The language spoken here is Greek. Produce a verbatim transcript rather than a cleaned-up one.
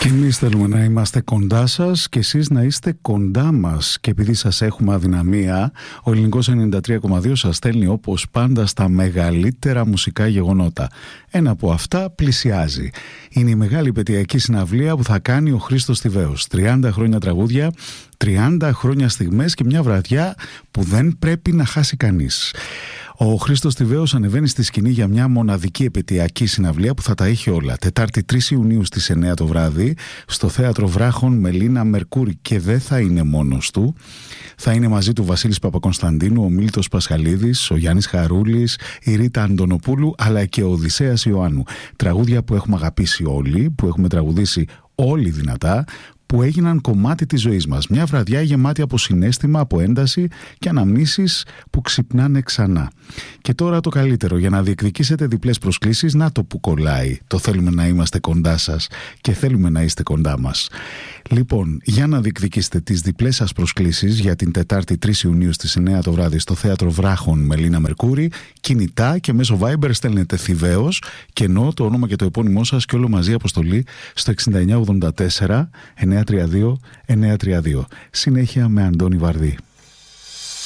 Εμείς θέλουμε να είμαστε κοντά σας και εσείς να είστε κοντά μας. Και επειδή σας έχουμε αδυναμία, ο Ελληνικός ενενήντα τρία κόμμα δύο σας στέλνει όπως πάντα στα μεγαλύτερα μουσικά γεγονότα. Ένα από αυτά πλησιάζει. Είναι η μεγάλη επαιτειακή συναυλία που θα κάνει ο Χρήστος Τιβαίος. τριάντα χρόνια τραγούδια, τριάντα χρόνια στιγμές και μια βραδιά που δεν πρέπει να χάσει κανείς. Ο Χρήστος Τιβαίος ανεβαίνει στη σκηνή για μια μοναδική επαιτειακή συναυλία που θα τα έχει όλα. Τετάρτη τρεις Ιουνίου στις εννιά το βράδυ στο Θέατρο Βράχων Μελίνα Μερκούρη, και δεν θα είναι μόνος του. Θα είναι μαζί του Βασίλης Παπακωνσταντίνου, ο Μίλτος Πασχαλίδης, ο Γιάννης Χαρούλης, η Ρίτα Αντωνοπούλου αλλά και ο Οδυσσέας Ιωάννου. Τραγούδια που έχουμε αγαπήσει όλοι, που έχουμε τραγουδήσει όλοι δυνατά, που έγιναν κομμάτι της ζωής μας. Μια βραδιά γεμάτη από συναίσθημα, από ένταση και αναμνήσεις που ξυπνάνε ξανά. Και τώρα το καλύτερο, για να διεκδικήσετε διπλές προσκλήσεις, να το που κολλάει. Το θέλουμε να είμαστε κοντά σας και θέλουμε να είστε κοντά μας. Λοιπόν, για να διεκδικήσετε τις διπλές σας προσκλήσεις για την Τετάρτη τρεις Ιουνίου στις εννιά το βράδυ στο Θέατρο Βράχων Μελίνα Μερκούρη, κινητά και μέσω Viber στέλνετε Θηβαίος και ενώ το όνομα και το επώνυμό σας και όλο μαζί αποστολή στο εξήντα εννιά ογδόντα τέσσερα εννιακόσια τριάντα δύο εννιακόσια τριάντα δύο. Συνέχεια με Αντώνη Βαρδί.